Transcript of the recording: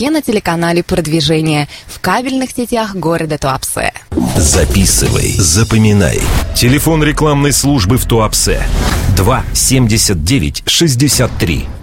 Туапсе на телеканале «Продвижение» в кабельных сетях города Туапсе. Записывай, запоминай. Телефон рекламной службы в Туапсе 2 79 63.